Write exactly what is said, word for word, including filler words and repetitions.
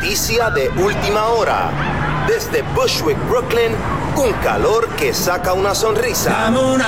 noticia de última hora. Desde Bushwick, Brooklyn, un calor que saca una sonrisa. Dame una